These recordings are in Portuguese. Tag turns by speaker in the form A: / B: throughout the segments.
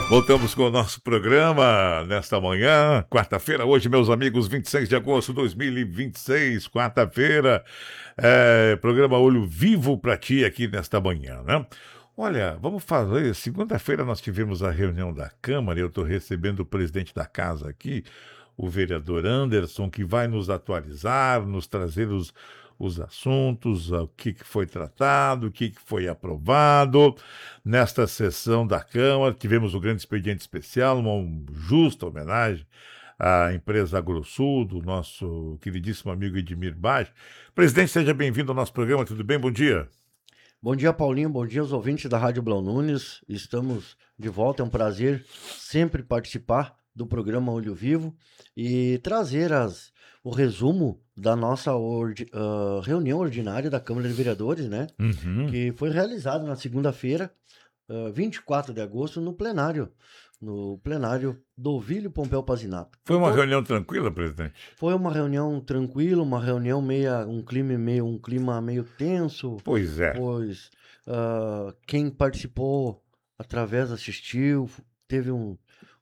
A: Voltamos com o nosso programa nesta manhã, quarta-feira, hoje, meus amigos, 26 de agosto de 2026, quarta-feira, programa Olho Vivo para ti aqui nesta manhã, né? Olha, vamos fazer, segunda-feira nós tivemos a reunião da Câmara, eu estou recebendo o presidente da casa aqui, o vereador Anderson, que vai nos atualizar, nos trazer os assuntos, o que foi tratado, o que foi aprovado. Nesta sessão da Câmara, tivemos um grande expediente especial, uma justa homenagem à empresa AgroSul, do nosso queridíssimo amigo Edmir Bage. Presidente, seja bem-vindo ao nosso programa, tudo bem? Bom dia.
B: Bom dia, Paulinho. Bom dia aos ouvintes da Rádio Blau Nunes. Estamos de volta. É um prazer sempre participar do programa Olho Vivo e trazer o resumo da nossa reunião ordinária da Câmara de Vereadores, né? Que foi realizada na segunda-feira, 24 de agosto, no plenário do Ovílio Pompeu Pazinato.
A: Foi uma reunião tranquila, presidente?
B: Foi uma reunião tranquila, uma reunião um clima meio tenso.
A: Pois é.
B: Pois quem participou assistiu, teve um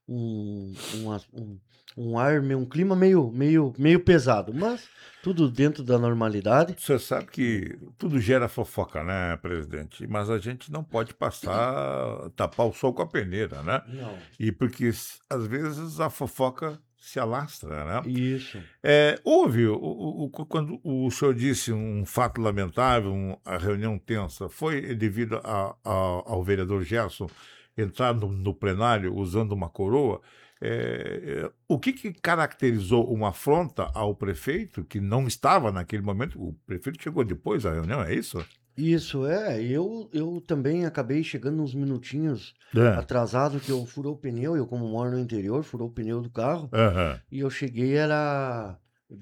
B: ar, um clima meio pesado, mas tudo dentro da normalidade.
A: Você sabe que tudo gera fofoca, né, presidente? Mas a gente não pode tapar o sol com a peneira, né?
B: Não.
A: E porque às vezes a fofoca se alastra, né?
B: Isso.
A: Houve, quando o senhor disse um fato lamentável, a reunião tensa, foi devido ao vereador Gerson entrar no plenário usando uma coroa. O que caracterizou uma afronta ao prefeito, que não estava naquele momento? O prefeito chegou depois da reunião, é isso?
B: Isso, eu também acabei chegando uns minutinhos atrasado, que eu furou o pneu, eu como moro no interior, furou o pneu do carro, e eu cheguei, era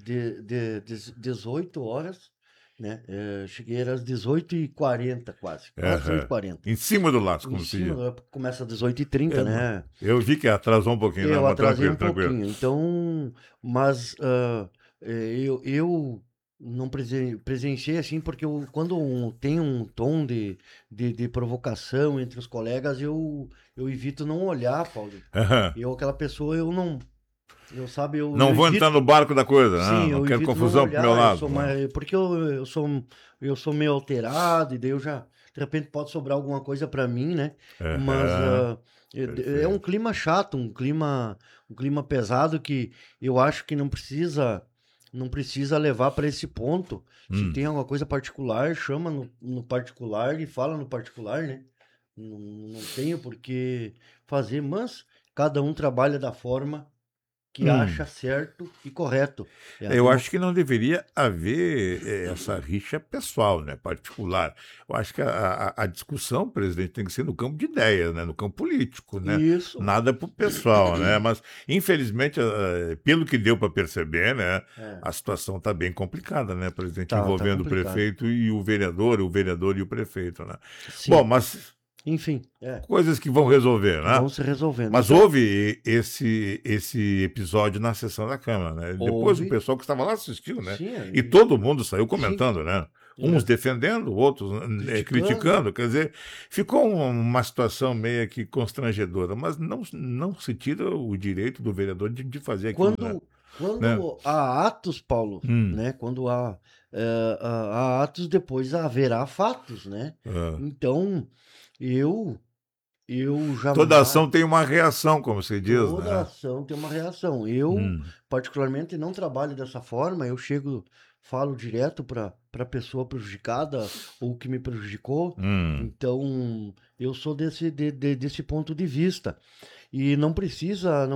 B: 18 horas, né? Cheguei era às 18h40 quase 18h40.
A: Em cima do laço, como se diz.
B: Começa às 18h30, né?
A: Eu vi que atrasou um pouquinho.
B: Eu atrasei um pouquinho,
A: tranquilo.
B: Então, mas eu não presenciei assim, porque quando tem um tom de provocação entre os colegas, eu evito não olhar, Paulo. Eu, aquela pessoa, eu não...
A: Não vou entrar no barco da coisa,
B: sim,
A: não quero confusão pro meu lado.
B: Porque eu sou meio alterado, e daí de repente pode sobrar alguma coisa para mim, né? Mas é um clima chato, um clima pesado, que eu acho que não precisa levar para esse ponto. Se tem alguma coisa particular, chama no particular e fala no particular, né? Não tenho por que fazer, mas cada um trabalha da forma que acha certo e correto.
A: Eu acho que não deveria haver essa rixa pessoal, né, particular. Eu acho que a discussão, presidente, tem que ser no campo de ideias, né, no campo político, né?
B: Isso.
A: Nada pro pessoal, né? Mas, infelizmente, pelo que deu para perceber, né, a situação está bem complicada, né, presidente, envolvendo o prefeito e o vereador e o prefeito, né?
B: Sim.
A: Bom, mas...
B: Enfim,
A: coisas que vão resolver, né?
B: Vão se resolvendo.
A: Mas houve esse episódio na sessão da Câmara, né? Depois o pessoal que estava lá assistiu, né?
B: Sim,
A: e todo mundo saiu comentando, né? Uns defendendo, outros criticando. Quer dizer, ficou uma situação meio que constrangedora, mas não se tira o direito do vereador de fazer aquilo,
B: Quando há atos, Paulo, né? Quando há atos, depois haverá fatos, né? Então, eu jamais...
A: Toda ação tem uma reação, como se diz,
B: Toda ação tem uma reação. Eu, particularmente, não trabalho dessa forma. Eu falo direto para a pessoa prejudicada ou que me prejudicou. Então, eu sou desse ponto de vista. E não precisa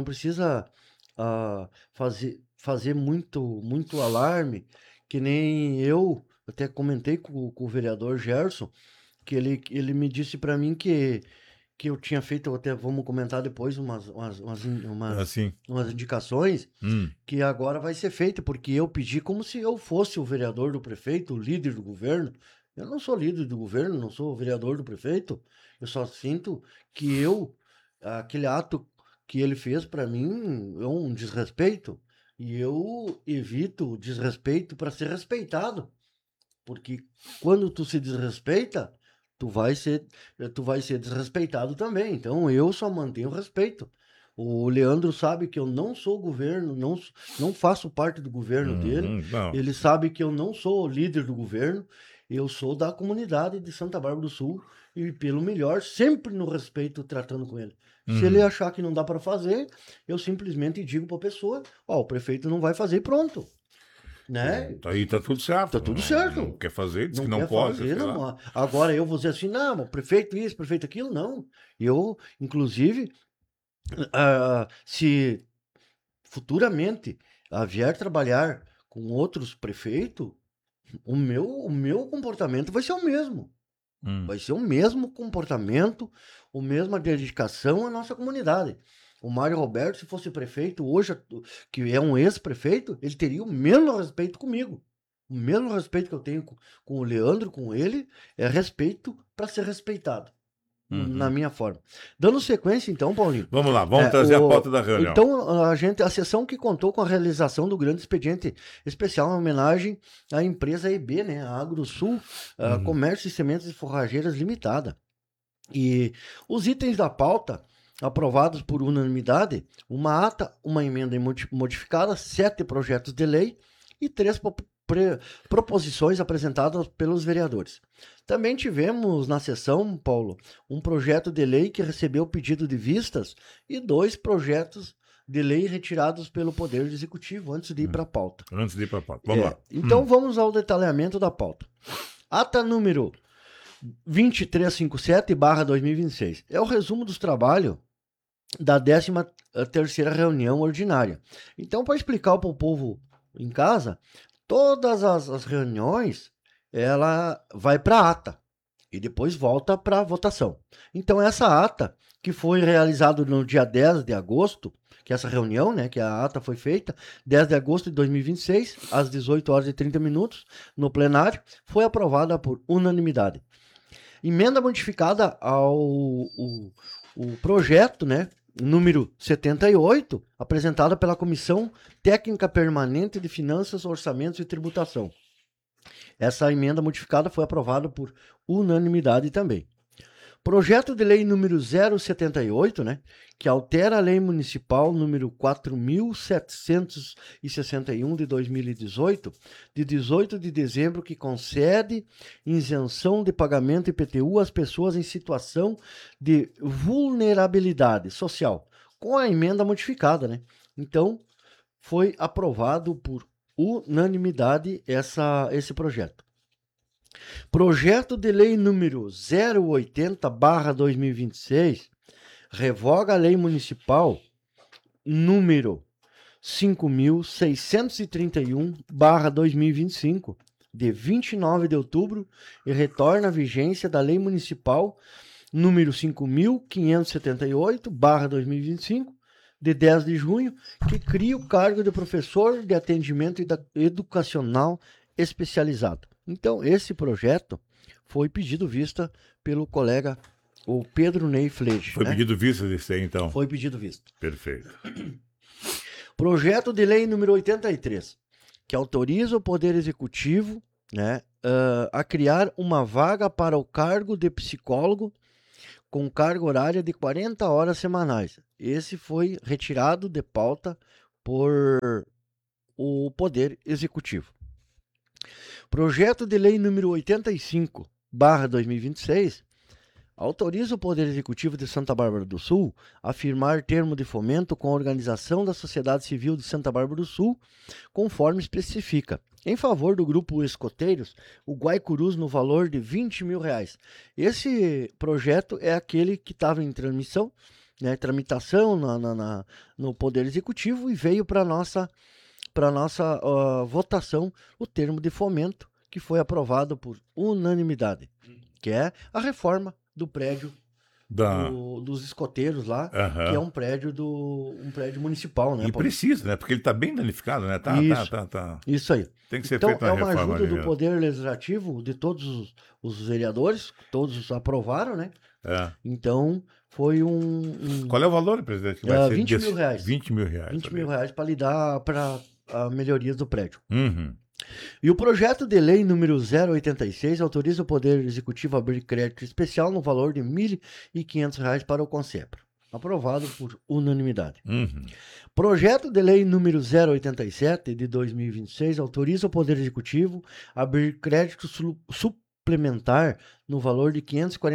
B: fazer muito alarme, que nem eu até comentei com o vereador Gerson, que ele me disse para mim que eu tinha feito, até vamos comentar depois, umas indicações, que agora vai ser feito, porque eu pedi como se eu fosse o vereador do prefeito, o líder do governo. Eu não sou líder do governo, não sou o vereador do prefeito. Eu só sinto que aquele ato que ele fez para mim é um desrespeito, e eu evito o desrespeito para ser respeitado. Porque quando tu se desrespeita, tu vai ser desrespeitado também. Então, eu só mantenho o respeito. O Leandro sabe que eu não sou governo, não faço parte do governo dele.
A: Não.
B: Ele sabe que eu não sou líder do governo. Eu sou da comunidade de Santa Bárbara do Sul e, pelo melhor, sempre no respeito, tratando com ele. Se ele achar que não dá para fazer, eu simplesmente digo para a pessoa, o prefeito não vai fazer e pronto. Né?
A: Aí tá tudo certo.
B: Tá tudo certo.
A: Não quer fazer, diz que
B: Não
A: não
B: quer
A: pode.
B: fazer, não. Agora eu vou dizer assim, não, prefeito isso, prefeito aquilo, não. Eu, inclusive, se futuramente vier trabalhar com outros prefeitos, o meu comportamento vai ser o mesmo. Vai ser o mesmo comportamento, a mesma dedicação à nossa comunidade. O Mário Roberto, se fosse prefeito hoje, que é um ex-prefeito, ele teria o mesmo respeito comigo. O mesmo respeito que eu tenho com o Leandro, com ele, é respeito para ser respeitado. Na minha forma. Dando sequência, então, Paulinho.
A: Vamos lá, vamos trazer a pauta da reunião.
B: Então, a sessão que contou com a realização do grande expediente especial em homenagem à empresa EB, né? A AgroSul, Comércio de Sementes e Forrageiras Limitada. E os itens da pauta, aprovados por unanimidade, uma ata, uma emenda modificada, 7 projetos de lei e 3 proposições apresentadas pelos vereadores. Também tivemos na sessão, Paulo, um projeto de lei que recebeu pedido de vistas e 2 projetos de lei retirados pelo Poder Executivo antes de ir para a pauta.
A: Antes de ir para a pauta. Vamos lá.
B: Então vamos ao detalhamento da pauta. Ata número 2357/2026. É o resumo dos trabalhos da 13ª reunião ordinária. Então, para explicar para o povo em casa, todas as reuniões, ela vai para a ata e depois volta para a votação. Então, essa ata, que foi realizada no dia 10 de agosto, que essa reunião, né, que a ata foi feita, 10 de agosto de 2026, às 18h30, no plenário, foi aprovada por unanimidade. Emenda modificada ao projeto, né, número 78, apresentada pela Comissão Técnica Permanente de Finanças, Orçamentos e Tributação. Essa emenda modificada foi aprovada por unanimidade também. Projeto de lei número 078, né, que altera a lei municipal número 4.761 de 2018, de 18 de dezembro, que concede isenção de pagamento IPTU às pessoas em situação de vulnerabilidade social, com a emenda modificada, né? Então, foi aprovado por unanimidade esse projeto. Projeto de lei número 080/2026 revoga a lei municipal número 5.631/2025 de 29 de outubro e retorna à vigência da lei municipal número 5.578/2025 de 10 de junho, que cria o cargo de professor de atendimento educacional especializado. Então, esse projeto foi pedido vista pelo colega, o Pedro Ney Flege.
A: Foi pedido vista desse aí, então?
B: Foi pedido vista.
A: Perfeito.
B: Projeto de lei número 83, que autoriza o Poder Executivo, né, a criar uma vaga para o cargo de psicólogo com carga horária de 40 horas semanais. Esse foi retirado de pauta por o Poder Executivo. Projeto de lei número 85/2026 autoriza o Poder Executivo de Santa Bárbara do Sul a firmar termo de fomento com a Organização da Sociedade Civil de Santa Bárbara do Sul, conforme especifica, em favor do grupo Escoteiros, o Guaicurus, no valor de R$20 mil. Esse projeto é aquele que estava em tramitação no Poder Executivo e veio para nossa votação o termo de fomento, que foi aprovado por unanimidade, que é a reforma do prédio dos escoteiros lá, que é um prédio municipal, né?
A: E precisa, né? Porque ele está bem danificado, né?
B: Isso aí.
A: Tem que ser feita uma reforma.
B: Então, é uma ajuda do Poder Legislativo, de todos os vereadores, todos aprovaram, né? Então, foi
A: Qual é o valor, presidente? Que
B: vai ser
A: R$20 mil. R$20 mil.
B: R$20 mil para lidar para a melhoria do prédio. E o projeto de lei número 086 autoriza o Poder Executivo a abrir crédito especial no valor de R$ 1.500 para o Concepro. Aprovado por unanimidade.
A: Uhum.
B: Projeto de lei número 087 de 2026 autoriza o Poder Executivo a abrir crédito suplementar no valor de R$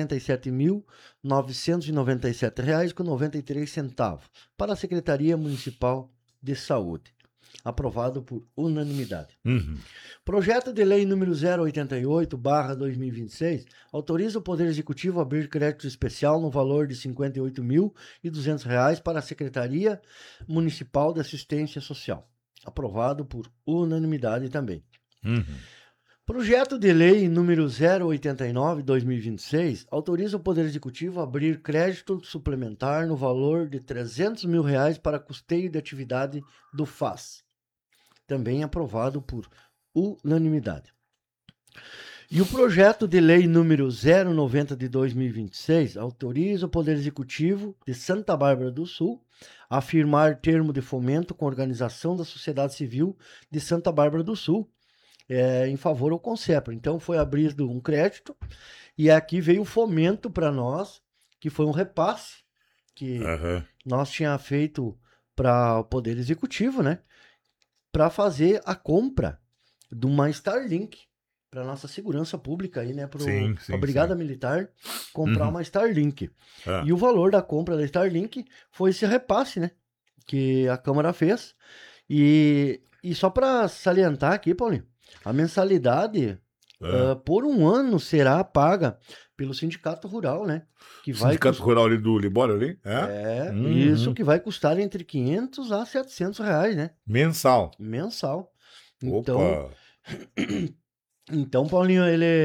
B: 547.997,93 para a Secretaria Municipal de Saúde. Aprovado por unanimidade.
A: Uhum.
B: Projeto de lei número 088/2026 autoriza o Poder Executivo a abrir crédito especial no valor de R$ 58.200 para a Secretaria Municipal de Assistência Social. Aprovado por unanimidade também.
A: Uhum.
B: Projeto de lei número 089/2026 autoriza o Poder Executivo a abrir crédito suplementar no valor de R$ 300 mil para custeio de atividade do FAS. Também aprovado por unanimidade. E o projeto de lei número 090 de 2026 autoriza o Poder Executivo de Santa Bárbara do Sul a firmar termo de fomento com a Organização da Sociedade Civil de Santa Bárbara do Sul em favor ao Concepro. Então foi abrido um crédito e aqui veio o fomento para nós, que foi um repasse que nós tínhamos feito para o Poder Executivo, né? Para fazer a compra de uma Starlink para nossa segurança pública aí, né? Para a Brigada Militar comprar uma Starlink. E o valor da compra da Starlink foi esse repasse, né? Que a Câmara fez. E só para salientar aqui, Paulinho, a mensalidade por um ano será paga pelo Sindicato Rural, né?
A: Sindicato Rural ali do Libório ali?
B: Isso que vai custar entre R$500 a R$700, né?
A: Mensal.
B: Então, então, Paulinho,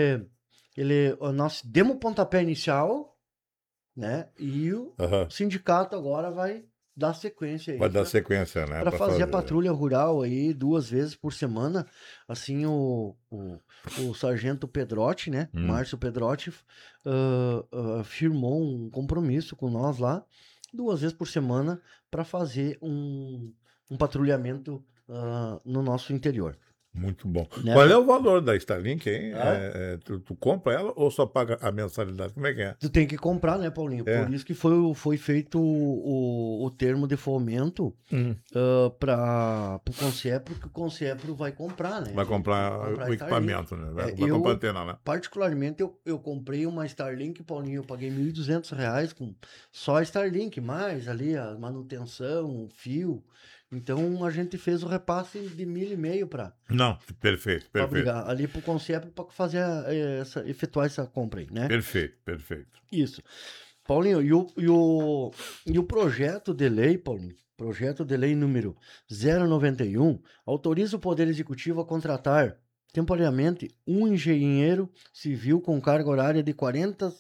B: nós demos o pontapé inicial, né? E o sindicato agora vai dar sequência aí.
A: Vai dar sequência, né?
B: Para fazer a patrulha rural aí 2 vezes por semana. Assim, o sargento Pedrotti, né? Márcio Pedrotti, firmou um compromisso com nós lá, 2 vezes por semana, para fazer um patrulhamento no nosso interior.
A: Muito bom. Né? Qual é o valor da Starlink, hein? Tu compra ela ou só paga a mensalidade? Como é que é?
B: Tu tem que comprar, né, Paulinho? Por isso que foi feito o termo de fomento para o Concepro, que o Concepro vai comprar, né?
A: Vai comprar o equipamento, né? Vai comprar a antena, né?
B: Particularmente, eu comprei uma Starlink, Paulinho, eu paguei R$1.200 com só a Starlink, mais ali a manutenção, o fio. Então a gente fez o repasse de R$1.500 para.
A: Não, perfeito.
B: Ali pro Concepro para fazer efetuar essa compra aí, né?
A: Perfeito.
B: Isso. Paulinho, e o projeto de lei, Paulinho, projeto de lei número 091, autoriza o Poder Executivo a contratar temporariamente um engenheiro civil com carga horária de 40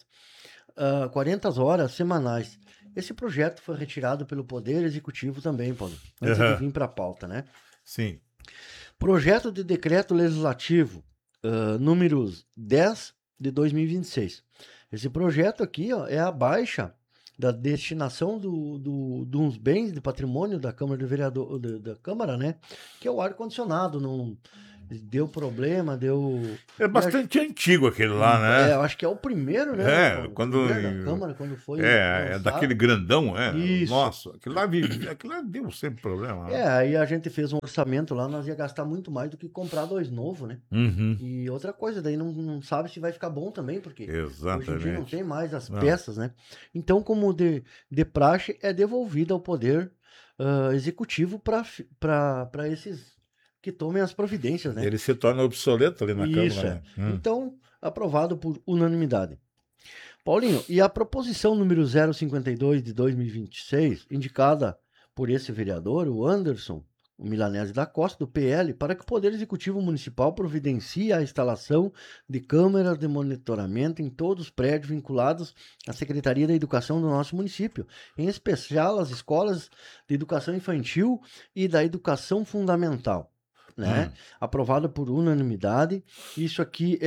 B: horas semanais. Esse projeto foi retirado pelo Poder Executivo também, Paulo, antes de vir para a pauta, né?
A: Sim.
B: Projeto de decreto legislativo número 10 de 2026. Esse projeto aqui é a baixa da destinação dos bens de patrimônio da Câmara de Vereador, da Câmara, né? Que é o ar-condicionado, não deu problema,
A: É bastante antigo aquele lá, né?
B: Eu acho que é o primeiro, né?
A: Quando...
B: da Câmara, quando foi
A: é daquele grandão,
B: Isso.
A: Nossa, aquilo lá deu sempre problema. Né?
B: Aí a gente fez um orçamento lá, nós ia gastar muito mais do que comprar 2 novos, né? E outra coisa, daí não sabe se vai ficar bom também, porque hoje em dia não tem mais as peças, né? Então, como de praxe, é devolvida ao Poder Executivo para esses que tomem as providências, né?
A: Ele se torna obsoleto ali na Câmara.
B: Né? Então, aprovado por unanimidade. Paulinho, e a proposição número 052 de 2026, indicada por esse vereador, o Anderson, o Milanese da Costa, do PL, para que o Poder Executivo Municipal providencie a instalação de câmeras de monitoramento em todos os prédios vinculados à Secretaria da Educação do nosso município, em especial as escolas de educação infantil e da educação fundamental. Né? Aprovado por unanimidade. Isso aqui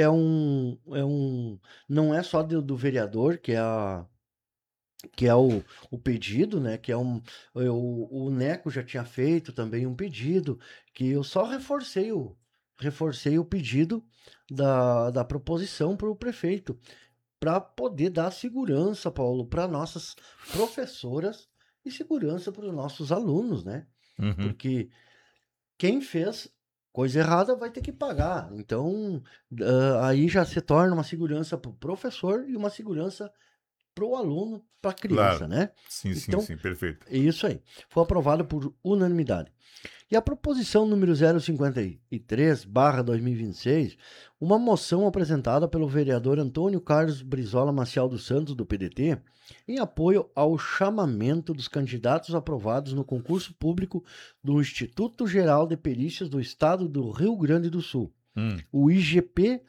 B: não é só do vereador, que é o pedido, né? Que o Neco já tinha feito também um pedido, que eu só reforcei reforcei o pedido da proposição para o prefeito, para poder dar segurança, Paulo, para nossas professoras e segurança para os nossos alunos, né?
A: Uhum.
B: Porque quem fez coisa errada vai ter que pagar. Então, aí já se torna uma segurança para o professor e uma segurança para o aluno, para a criança,
A: Claro.
B: né?
A: Sim, sim,
B: Então,
A: sim, perfeito.
B: é isso aí. Foi aprovado por unanimidade. E a proposição número 053/2026, uma moção apresentada pelo vereador Antônio Carlos Brizola Maciel dos Santos, do PDT, em apoio ao chamamento dos candidatos aprovados no concurso público do Instituto Geral de Perícias do Estado do Rio Grande do Sul, o IGP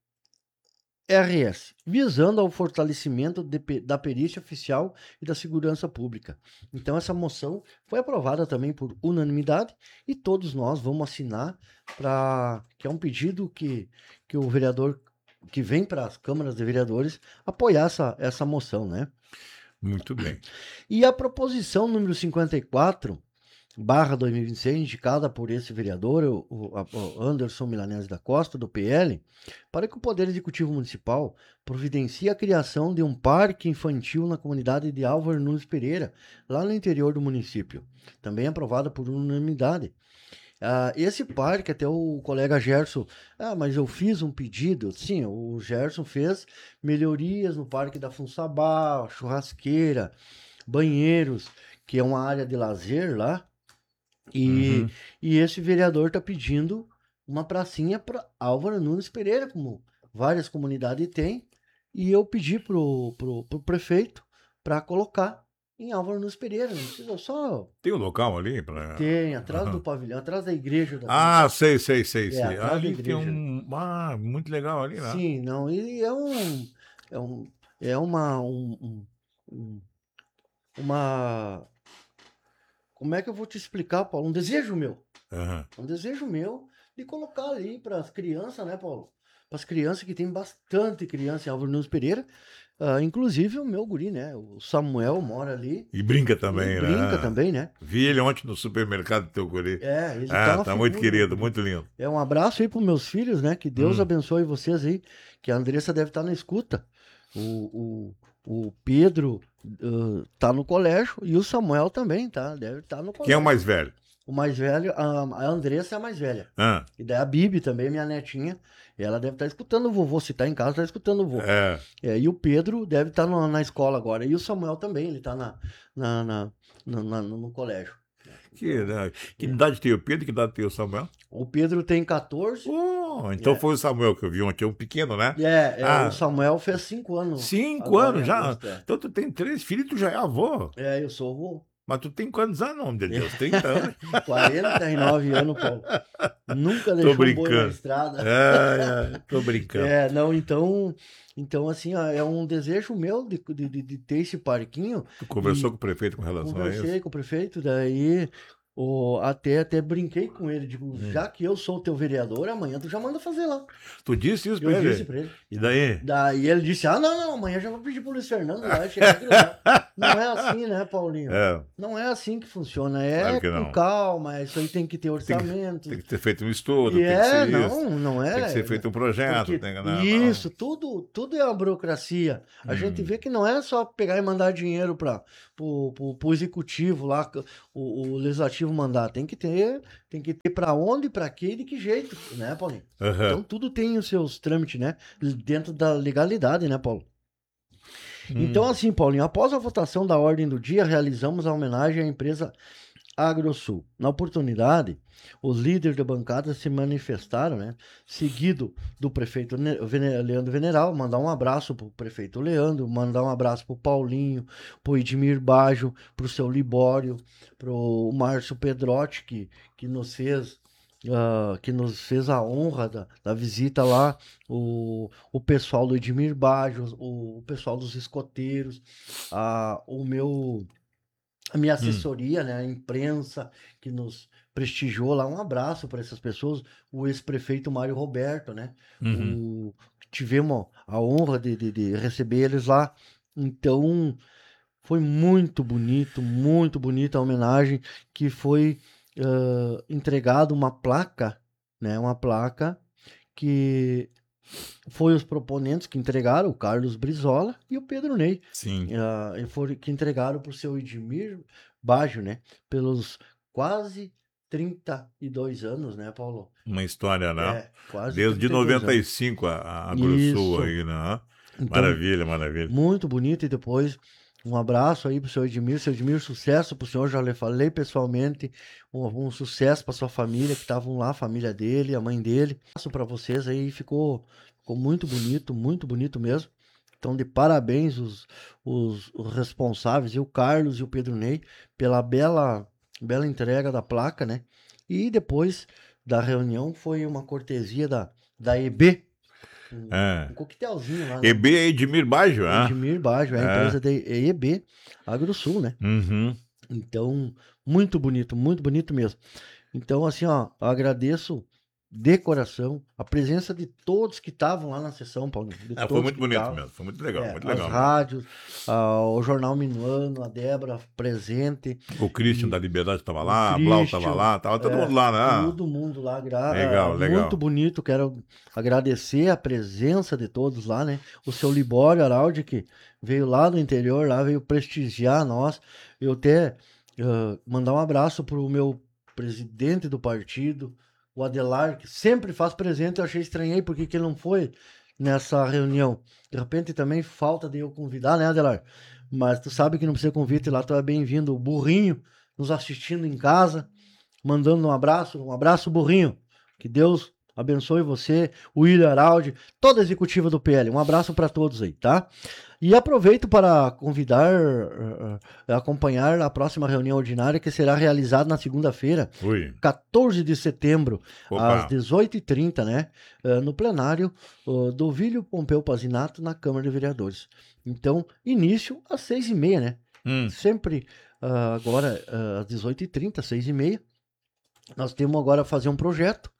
B: RS, visando ao fortalecimento da perícia oficial e da segurança pública. Então, essa moção foi aprovada também por unanimidade e todos nós vamos assinar, que é um pedido que o vereador, que vem para as câmaras de vereadores, apoiar essa moção, né?
A: Muito bem.
B: E a proposição número 54/2026, indicada por esse vereador, o Anderson Milanese da Costa, do PL, para que o Poder Executivo Municipal providencie a criação de um parque infantil na comunidade de Álvaro Nunes Pereira, lá no interior do município. Também aprovada por unanimidade. Esse parque, até o colega Gerson, mas eu fiz um pedido. Sim, o Gerson fez melhorias no Parque da Funsabá, churrasqueira, banheiros, que é uma área de lazer lá. E esse vereador está pedindo uma pracinha para Álvaro Nunes Pereira, como várias comunidades têm, e eu pedi pro prefeito para colocar em Álvaro Nunes Pereira. Não precisa só.
A: Tem um local ali para.
B: Tem, atrás do pavilhão, atrás da igreja.
A: Sei.
B: atrás da
A: Ali tem
B: igreja.
A: muito legal ali, né?
B: Sim, não, e uma. Como é que eu vou te explicar, Paulo? Um desejo meu. Um desejo meu de colocar ali para as crianças, né, Paulo? Para as crianças, que tem bastante criança em Álvaro Nunes Pereira. Inclusive o meu guri, né? O Samuel mora ali.
A: E brinca também,
B: E
A: né?
B: brinca também, né?
A: Vi ele ontem no supermercado do teu guri.
B: Ele tá
A: muito querido, muito lindo.
B: Um abraço aí para meus filhos, né? Que Deus abençoe vocês aí. Que a Andressa deve estar na escuta. O Pedro tá no colégio e o Samuel também, tá? Deve estar no colégio.
A: Quem é o mais velho?
B: O mais velho, a Andressa é a mais velha. E daí a Bibi também, minha netinha, ela deve estar escutando o vovô. Se tá em casa, tá escutando o vovô. E o Pedro deve estar na escola agora. E o Samuel também, ele tá no colégio.
A: Que idade tem o Pedro e que idade tem o Samuel?
B: O Pedro tem 14.
A: Então foi o Samuel que eu vi ontem, um pequeno, né?
B: O Samuel fez 5 anos.
A: 5 anos já? Então tu tem 3 filhos e tu já é avô.
B: Eu sou avô.
A: Mas tu tem quantos anos, homem de Deus? 30 anos?
B: 49 anos, Paulo. Nunca deixou um boi na estrada.
A: Tô brincando.
B: Então, assim, é um desejo meu de ter esse parquinho.
A: Tu conversou com o prefeito com relação a isso?
B: Conversei com o prefeito, daí até brinquei com ele, digo, já que eu sou o teu vereador, amanhã tu já manda fazer lá.
A: Tu disse isso pra ele?
B: Eu disse pra ele.
A: E daí?
B: Daí ele disse, não, amanhã já vou pedir pro Luiz Fernando lá, chegar. Não é assim, né, Paulinho? Não é assim que funciona,
A: claro que
B: com calma, isso aí tem que ter orçamento.
A: Tem que ter feito um estudo,
B: não é.
A: Tem que ser feito um projeto.
B: Isso, tudo é uma burocracia. A gente vê que não é só pegar e mandar dinheiro pro executivo lá, o legislativo mandar. Tem que ter para onde, para quê e de que jeito, né, Paulinho? Então tudo tem os seus trâmites, né? Dentro da legalidade, né, Paulo? Então, assim, Paulinho, após a votação da ordem do dia, realizamos a homenagem à empresa Agrosul. Na oportunidade, os líderes da bancada se manifestaram, né? Seguido do prefeito Leandro Veneral, mandar um abraço pro prefeito Leandro, mandar um abraço pro Paulinho, pro Edmir Baggio, pro seu Libório, pro Márcio Pedrotti, que nos fez a honra da visita lá, o pessoal do Edmir Baggio, o pessoal dos escoteiros, a minha assessoria, né, a imprensa que nos prestigiou lá. Um abraço para essas pessoas, o ex-prefeito Mário Roberto, né? Tivemos a honra de receber eles lá. Então, foi muito bonita a homenagem, que foi entregado uma placa né? Uma placa que foi os proponentes que entregaram, o Carlos Brizola e o Pedro Ney.
A: Sim.
B: E foram que entregaram para o seu Edmir Baggio, né? Pelos quase 32 anos, né, Paulo?
A: Uma história, né?
B: É, quase
A: Desde
B: 32 anos.
A: 95 a Agrosul
B: Isso.
A: aí, né?
B: Então,
A: Maravilha, maravilha.
B: muito bonito. E depois, um abraço aí pro seu Edmir. Seu Edmir, sucesso pro senhor. Já lhe falei pessoalmente. Um sucesso pra sua família, que estavam lá, a família dele, a mãe dele. Um abraço pra vocês aí. Ficou muito bonito mesmo. Então, de parabéns os responsáveis, e o Carlos e o Pedro Ney, pela bela entrega da placa, né? E depois da reunião foi uma cortesia da EB, um coquetelzinho lá, né?
A: EB é Edmir Baggio, né?
B: Edmir Baggio, é a empresa da EB Agrosul, né?
A: Uhum.
B: Então, muito bonito mesmo. Então, assim, ó, eu agradeço de coração a presença de todos que estavam lá na sessão, Paulinho.
A: Foi muito bonito mesmo, foi muito legal, muito legal.
B: As rádios, o Jornal Minuano, a Débora presente.
A: O Christian da Liberdade estava lá, a Blau estava lá, estava todo mundo lá, né?
B: Todo mundo lá,
A: legal.
B: Muito bonito, quero agradecer a presença de todos lá, né? O seu Libório Araldi, que veio lá do interior, lá veio prestigiar nós. Eu até mandar um abraço pro meu presidente do partido, o Adelar, que sempre faz presente. Eu achei estranhei porque que ele não foi nessa reunião. De repente também falta de eu convidar, né, Adelar? Mas tu sabe que não precisa convite lá, tu é bem-vindo. O Burrinho nos assistindo em casa, mandando um abraço, Burrinho. Que Deus abençoe você, o William Araldi, toda a executiva do PL. Um abraço para todos aí, tá? E aproveito para convidar, acompanhar a próxima reunião ordinária, que será realizada na segunda-feira, 14 de setembro, às 18h30, né? No plenário do Vílio Pompeu Pazinato, na Câmara de Vereadores. Então, início às 6h30, né? Sempre agora às 18h30, 6h30. Nós temos agora a fazer um projeto,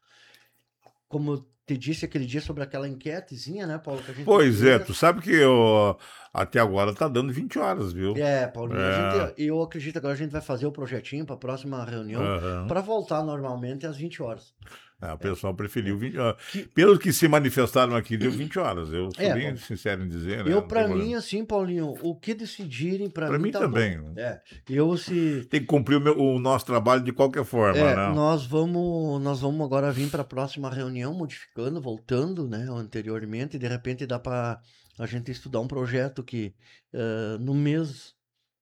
B: como eu te disse aquele dia sobre aquela enquetezinha, né, Paulo? Que a gente fez.
A: Tu sabe que até agora tá dando 20 horas, viu?
B: Paulinho, eu acredito que agora a gente vai fazer o projetinho para a próxima reunião, para voltar normalmente às 20 horas.
A: O pessoal preferiu 20 horas. Pelos que se manifestaram aqui, deu 20 horas. Eu sou bem sincero em dizer, né?
B: Para mim, assim, Paulinho, o que decidirem, para mim tá
A: também.
B: Bom.
A: Tem que cumprir o nosso trabalho de qualquer forma, né?
B: Nós vamos agora vir para a próxima reunião, modificando, voltando, né, anteriormente, e de repente dá para a gente estudar um projeto que no mês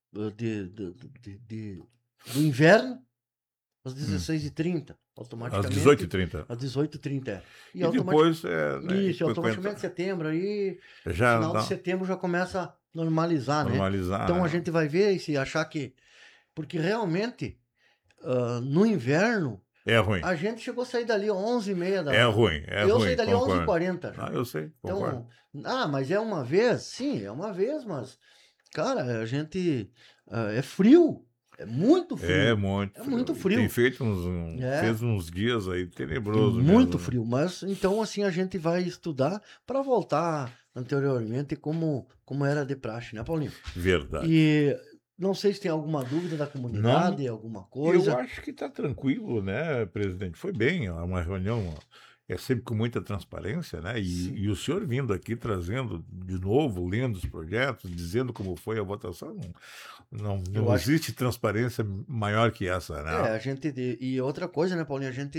B: do inverno, às 16h30, automaticamente.
A: Às 18h30.
B: Às 18h30,
A: E depois...
B: Isso, automaticamente setembro, aí final de setembro já começa a normalizar, né? Então a gente vai ver e se achar que... Porque realmente, no inverno...
A: É ruim.
B: A gente chegou a sair dali 11h30 da...
A: É ruim,
B: Eu saí dali 11h40.
A: Eu sei, concordo.
B: Então, mas é uma vez? Sim, é uma vez, mas... Cara, a gente... é frio. É muito frio.
A: É muito frio. Tem feito fez uns dias aí tenebroso.
B: Muito frio, mas então assim a gente vai estudar para voltar anteriormente como era de praxe, né, Paulinho?
A: Verdade.
B: E não sei se tem alguma dúvida da comunidade, alguma coisa.
A: Eu acho que está tranquilo, né, presidente? Foi bem, uma reunião sempre com muita transparência, né? E o senhor vindo aqui trazendo de novo, lendo os projetos, dizendo como foi a votação, não existe transparência maior que essa, né?
B: E outra coisa, né, Paulinho? A gente